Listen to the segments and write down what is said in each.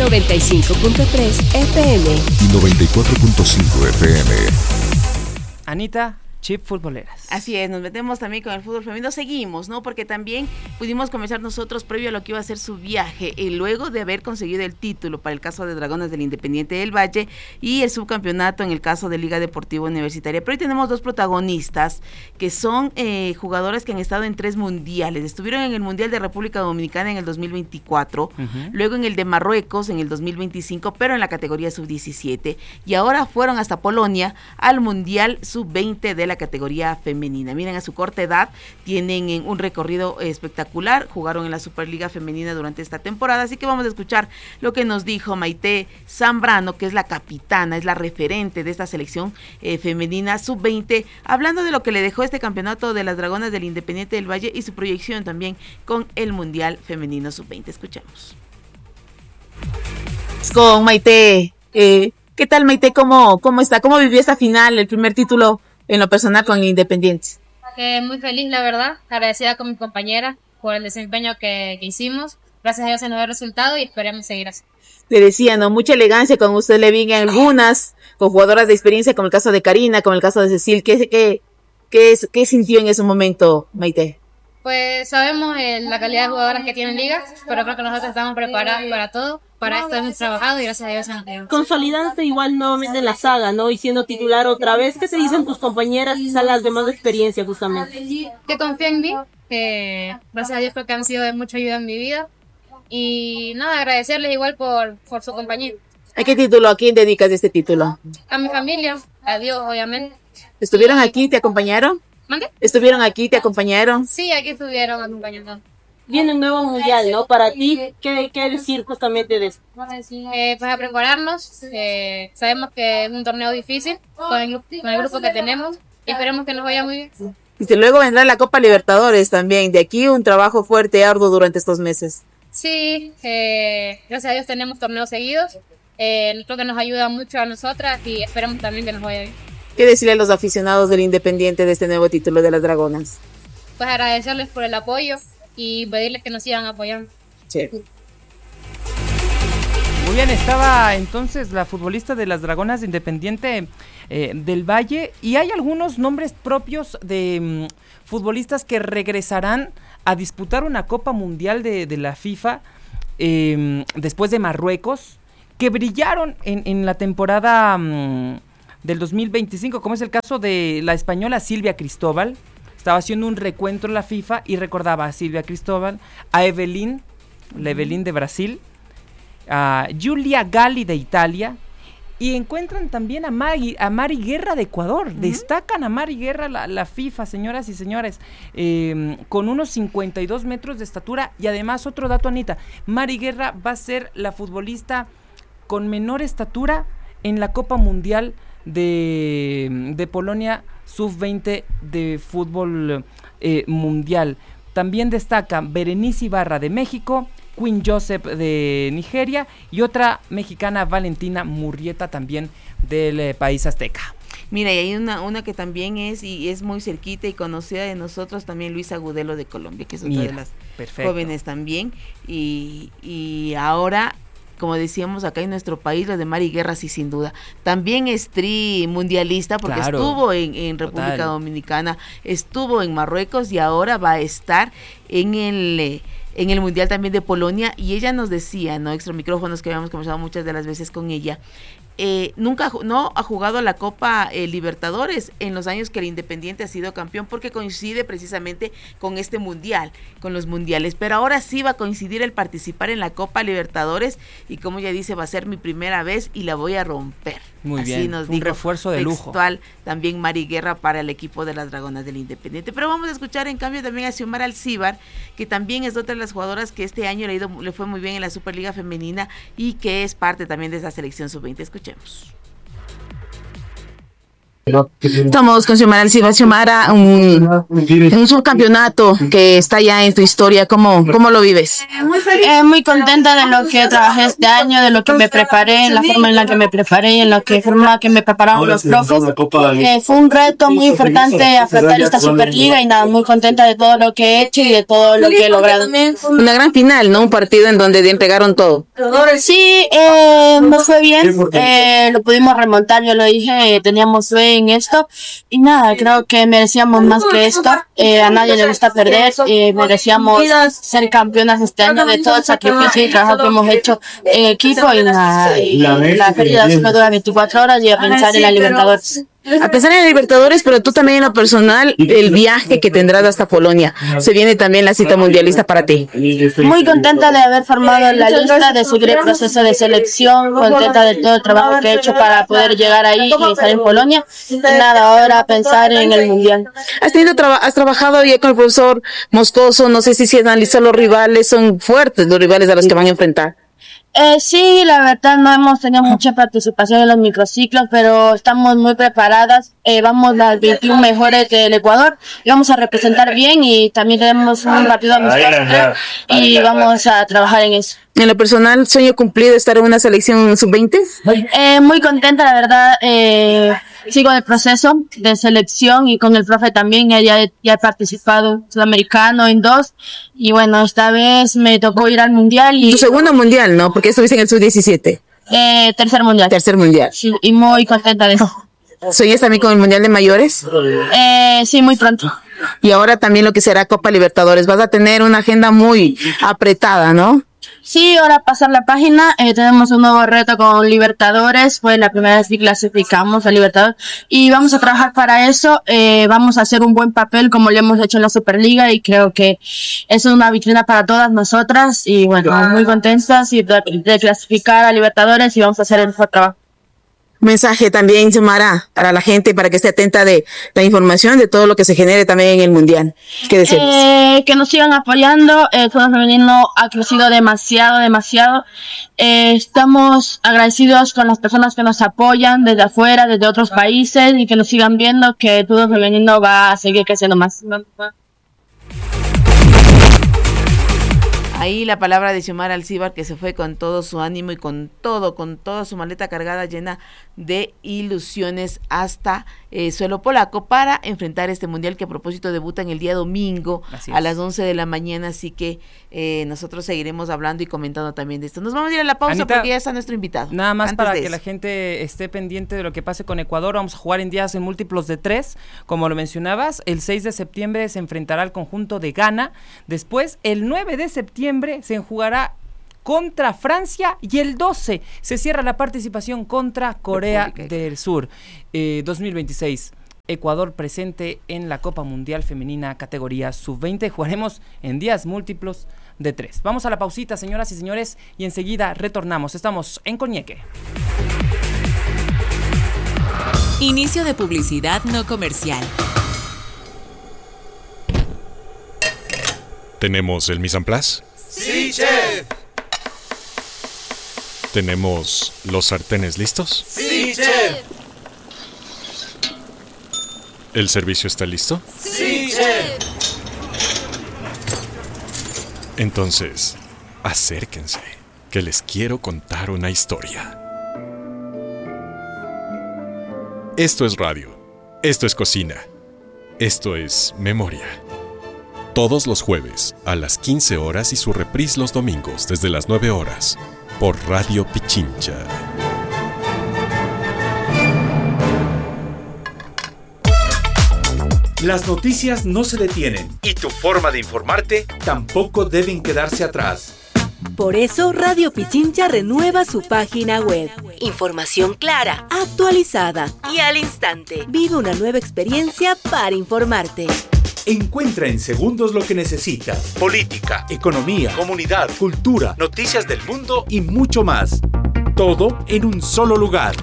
95.3 FM y 94.5 FM. Anita, Chip Futboleras. Así es, nos metemos también con el fútbol femenino, seguimos, ¿no? Porque también pudimos comenzar nosotros previo a lo que iba a ser su viaje, y luego de haber conseguido el título para el caso de Dragonas del Independiente del Valle y el subcampeonato en el caso de Liga Deportiva Universitaria. Pero hoy tenemos dos protagonistas que son jugadoras que han estado en 3 mundiales. Estuvieron en el Mundial de República Dominicana en el 2024, luego en el de Marruecos en el 2025, pero en la categoría sub-17, y ahora fueron hasta Polonia al Mundial sub-20 de la categoría femenina. Miren, a su corta edad tienen un recorrido espectacular, jugaron en la Superliga Femenina durante esta temporada, así que vamos a escuchar lo que nos dijo Maite Zambrano, que es la capitana, es la referente de esta selección femenina sub-20, hablando de lo que le dejó este campeonato de las Dragonas del Independiente del Valle y su proyección también con el Mundial Femenino sub-20. Escuchamos. Con Maite, ¿qué tal, Maite? ¿Cómo está? ¿Cómo vivió esta final, el primer título en lo personal con el Independiente? Muy feliz, la verdad, agradecida con mis compañeras por el desempeño que hicimos. Gracias a Dios se nos dio el resultado y esperamos seguir así. Le decía, ¿no? Mucha elegancia con usted, le vi en algunas, con jugadoras de experiencia, como el caso de Karina, como el caso de Cecil. ¿Qué sintió en ese momento, Maite? Pues sabemos la calidad de jugadoras que tienen ligas, pero creo que nosotros estamos preparados para todo. Para esto hemos trabajado y gracias a Dios se nos dio. Consolidándote igual nuevamente en la saga, ¿no? Y siendo titular otra vez. ¿Qué te dicen tus compañeras, quizás las de más experiencia, justamente? Que confíen en mí, que gracias a Dios creo que han sido de mucha ayuda en mi vida. Y nada, agradecerles igual por su compañía. ¿A qué título? ¿A quién dedicas este título? A mi familia, a Dios, obviamente. ¿Estuvieron aquí? ¿Te acompañaron? ¿Mande? ¿Estuvieron aquí? ¿Te acompañaron? Sí, aquí estuvieron acompañando. Viene un nuevo mundial, ¿no? Para ti, ¿qué decir justamente de eso? Pues a prepararnos. Sabemos que es un torneo difícil con el grupo que tenemos y esperemos que nos vaya muy bien. Y luego vendrá la Copa Libertadores también. De aquí un trabajo fuerte, arduo durante estos meses. Sí, gracias a Dios tenemos torneos seguidos. Creo que nos ayuda mucho a nosotras y esperemos también que nos vaya bien. ¿Qué decirle a los aficionados del Independiente de este nuevo título de las Dragonas? Pues agradecerles por el apoyo y pedirles que nos sigan apoyando. Sí. Muy bien, estaba entonces la futbolista de las Dragonas de Independiente del Valle, y hay algunos nombres propios de futbolistas que regresarán a disputar una Copa Mundial de la FIFA después de Marruecos, que brillaron en la temporada del 2025, como es el caso de la española Silvia Cristóbal. Estaba haciendo un recuento en la FIFA y recordaba a Silvia Cristóbal, a Evelyn, la Evelyn de Brasil, a Giulia Galli de Italia, y encuentran también a Mari Guerra de Ecuador. Destacan a Mari Guerra la FIFA, señoras y señores, con unos 52 metros de estatura. Y además, otro dato, Anita, Mari Guerra va a ser la futbolista con menor estatura en la Copa Mundial de Polonia sub-20 de fútbol mundial. También destaca Berenice Ibarra de México, Queen Joseph de Nigeria y otra mexicana, Valentina Murrieta, también del país azteca. Mira, y hay una que también es muy cerquita y conocida de nosotros, también Luisa Agudelo de Colombia, que es otra de las jóvenes también, y ahora, como decíamos acá en nuestro país, lo de Mari Guerra, sí, sin duda. También es mundialista, porque estuvo en República Dominicana, estuvo en Marruecos y ahora va a estar en el Mundial también de Polonia. Y ella nos decía, ¿no? Extra micrófonos, que habíamos conversado muchas de las veces con ella, nunca no ha jugado la Copa Libertadores en los años que el Independiente ha sido campeón, porque coincide precisamente con este mundial, con los mundiales, pero ahora sí va a coincidir el participar en la Copa Libertadores, y como ella dice, va a ser mi primera vez y la voy a romper. Muy así bien, nos un refuerzo de lujo. También Mari Guerra para el equipo de las Dragonas del Independiente. Pero vamos a escuchar en cambio también a Xiomara Alcíbar, que también es otra de las jugadoras que este año le fue muy bien en la Superliga Femenina y que es parte también de esa selección sub-20. Escuchemos. Estamos con Xiomara Alcibar. Xiomara, un subcampeonato que está ya en tu historia, ¿cómo lo vives? Muy contenta de lo que trabajé este año, de lo que me preparé, la forma en la que me preparé, en la forma que me prepararon los profes. Fue un reto muy importante afrontar esta Superliga y nada, muy contenta de todo lo que he hecho y de todo lo que he logrado. Una gran final, ¿no? Un partido en donde entregaron todo. Sí, nos fue bien, lo pudimos remontar, yo lo dije, teníamos fe en esto y nada, creo que merecíamos más que esto, a nadie le gusta perder, merecíamos ser campeonas este año de todo el sacrificio y trabajo que hemos hecho en equipo y la pérdida solo dura 24 horas y a pensar en la Libertadores. A pesar de la Libertadores, pero tú también en lo personal, el viaje que tendrás hasta Polonia, se viene también la cita mundialista para ti. Muy contenta de haber formado la lista, de seguir el proceso de selección, contenta de todo el trabajo que he hecho para poder llegar ahí y estar en Polonia. Y nada, ahora pensar en el mundial. Has trabajado ya con el profesor Moscoso, no sé si analizado los rivales, son fuertes los rivales a los que van a enfrentar. Sí, la verdad no hemos tenido mucha participación en los microciclos, pero estamos muy preparadas. Vamos las 21 mejores del Ecuador y vamos a representar bien y también tenemos un partido amistoso y vamos a trabajar en eso. En lo personal, sueño cumplido estar en una selección sub-20. Muy contenta, la verdad. Sigo el proceso de selección y con el profe también ya he participado en Sudamericano en 2 y bueno, esta vez me tocó ir al mundial. Tu segundo mundial, ¿no? Porque estuviste en el sub-17. Tercer mundial. Tercer mundial. Sí, y muy contenta de eso. ¿Sueñas también con el mundial de mayores? Sí, muy pronto. Y ahora también lo que será Copa Libertadores. Vas a tener una agenda muy apretada, ¿no? Sí, ahora pasar la página, tenemos un nuevo reto con Libertadores, fue la primera vez que clasificamos a Libertadores y vamos a trabajar para eso, vamos a hacer un buen papel como lo hemos hecho en la Superliga y creo que es una vitrina para todas nosotras y bueno, muy contentas de clasificar a Libertadores y vamos a hacer el mejor trabajo. Mensaje también, Xiomara, para la gente, para que esté atenta de la información de todo lo que se genere también en el Mundial. ¿Qué decimos? Que nos sigan apoyando, el fútbol femenino ha crecido demasiado. Estamos agradecidos con las personas que nos apoyan desde afuera, desde otros países y que nos sigan viendo que el fútbol femenino va a seguir creciendo más. Ahí la palabra de Xiomara Alcibar, que se fue con todo su ánimo y con toda su maleta cargada llena de ilusiones hasta suelo polaco para enfrentar este mundial que a propósito debuta en el día domingo a las 11 de la mañana, así que nosotros seguiremos hablando y comentando también de esto. Nos vamos a ir a la pausa, Anita, porque ya está nuestro invitado. Nada más para que la gente esté pendiente de lo que pase con Ecuador. Vamos a jugar en días en múltiplos de 3, como lo mencionabas. El 6 de septiembre se enfrentará al conjunto de Ghana. Después, el 9 de septiembre se jugará contra Francia y el 12 se cierra la participación contra Corea del Sur. 2026, Ecuador presente en la Copa Mundial Femenina categoría sub-20. Jugaremos en días múltiplos de 3. Vamos a la pausita, señoras y señores, y enseguida retornamos. Estamos en Coñeque. Inicio de publicidad no comercial. ¿Tenemos el mise en place? ¡Sí, chef! ¿Tenemos los sartenes listos? ¡Sí, chef! ¿El servicio está listo? ¡Sí, chef! Entonces, acérquense, que les quiero contar una historia. Esto es radio, esto es cocina, esto es memoria. Todos los jueves a las 15 horas y su reprise los domingos desde las 9 horas por Radio Pichincha. Las noticias no se detienen y tu forma de informarte tampoco deben quedarse atrás. Por eso Radio Pichincha renueva su página web. Información clara, actualizada y al instante. Vive una nueva experiencia para informarte. Encuentra en segundos lo que necesitas. Política, economía, comunidad, cultura, noticias del mundo y mucho más. Todo en un solo lugar.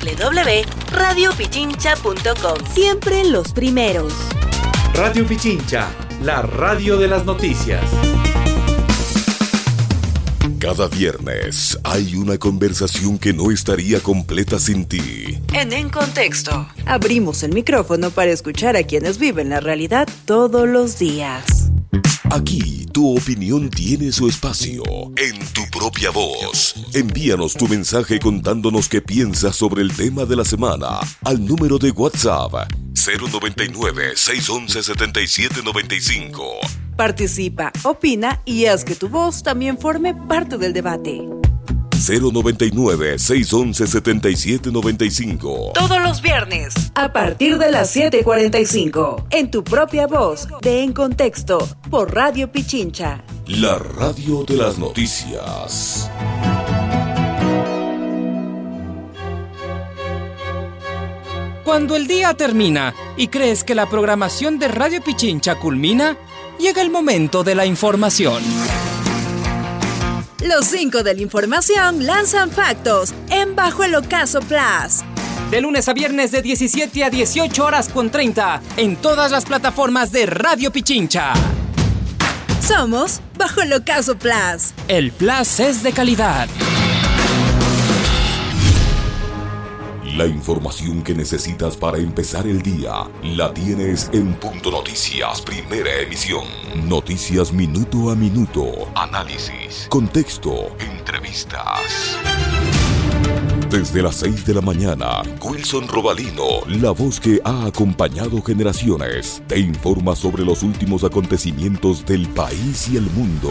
www.radiopichincha.com. Siempre los primeros. Radio Pichincha, la radio de las noticias. Cada viernes hay una conversación que no estaría completa sin ti. En Contexto, abrimos el micrófono para escuchar a quienes viven la realidad todos los días. Aquí tu opinión tiene su espacio, en tu propia voz. Envíanos tu mensaje contándonos qué piensas sobre el tema de la semana al número de WhatsApp 099-611-7795. Participa, opina y haz que tu voz también forme parte del debate. 099-611-7795. Todos los viernes, a partir de las 7:45, en tu propia voz, de En Contexto, por Radio Pichincha. La radio de las noticias. Cuando el día termina y crees que la programación de Radio Pichincha culmina, llega el momento de la información. Los 5 de la información lanzan factos en Bajo el Ocaso Plus. De lunes a viernes de 17 a 18 horas con 30 en todas las plataformas de Radio Pichincha. Somos Bajo el Ocaso Plus. El Plus es de calidad. La información que necesitas para empezar el día la tienes en Punto Noticias, primera emisión. Noticias minuto a minuto, análisis, contexto, entrevistas. Desde las 6 de la mañana, Wilson Robalino, la voz que ha acompañado generaciones, te informa sobre los últimos acontecimientos del país y el mundo.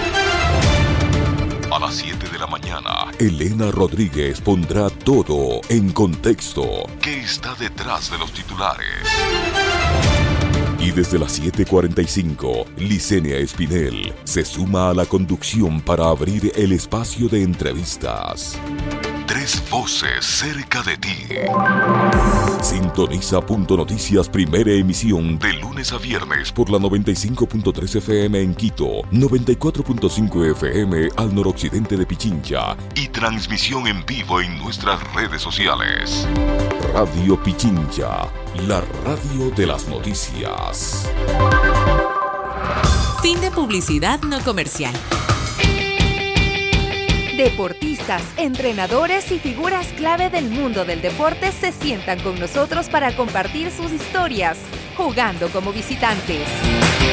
A las 7 de la mañana, Elena Rodríguez pondrá todo en contexto. ¿Qué está detrás de los titulares? Y desde las 7:45, Licenia Espinel se suma a la conducción para abrir el espacio de entrevistas. 3 voces cerca de ti. Sintoniza Punto Noticias, primera emisión, de lunes a viernes por la 95.3 FM en Quito, 94.5 FM al noroccidente de Pichincha y transmisión en vivo en nuestras redes sociales. Radio Pichincha, la radio de las noticias. Fin de publicidad no comercial. Deportistas, entrenadores y figuras clave del mundo del deporte se sientan con nosotros para compartir sus historias, jugando como visitantes.